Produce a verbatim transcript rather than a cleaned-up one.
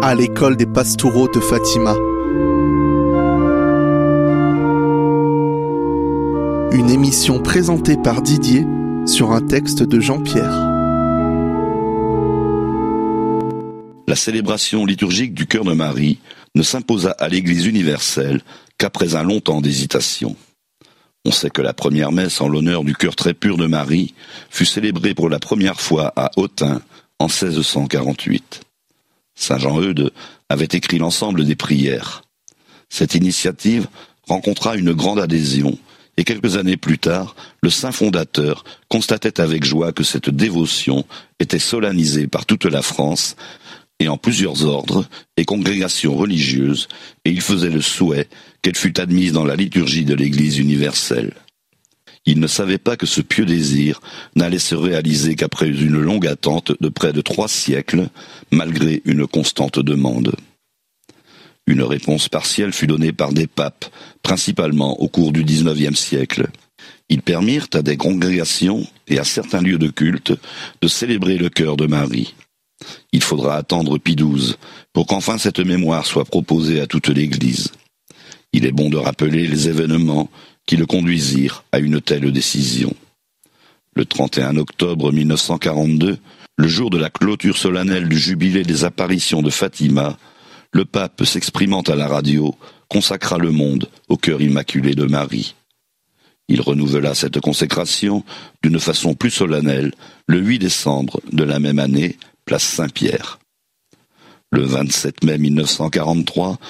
à l'école des Pastoureaux de Fatima. Une émission présentée par Didier sur un texte de Jean-Pierre. La célébration liturgique du Cœur de Marie ne s'imposa à l'Église universelle qu'après un long temps d'hésitation. On sait que la première messe en l'honneur du Cœur très pur de Marie fut célébrée pour la première fois à Autun en seize cent quarante-huit. Saint Jean-Eudes avait écrit l'ensemble des prières. Cette initiative rencontra une grande adhésion et quelques années plus tard, le saint fondateur constatait avec joie que cette dévotion était solennisée par toute la France et en plusieurs ordres et congrégations religieuses, et il faisait le souhait qu'elle fût admise dans la liturgie de l'Église universelle. Il ne savait pas que ce pieux désir n'allait se réaliser qu'après une longue attente de près de trois siècles, malgré une constante demande. Une réponse partielle fut donnée par des papes, principalement au cours du dix-neuvième siècle. Ils permirent à des congrégations et à certains lieux de culte de célébrer le cœur de Marie. Il faudra attendre Pie douze pour qu'enfin cette mémoire soit proposée à toute l'Église. Il est bon de rappeler les événements qui le conduisirent à une telle décision. Le trente et un octobre mille neuf cent quarante-deux, le jour de la clôture solennelle du jubilé des apparitions de Fatima, le pape, s'exprimant à la radio, consacra le monde au cœur immaculé de Marie. Il renouvela cette consécration d'une façon plus solennelle le huit décembre de la même année, place Saint-Pierre. Le vingt-sept mai mille neuf cent quarante-trois,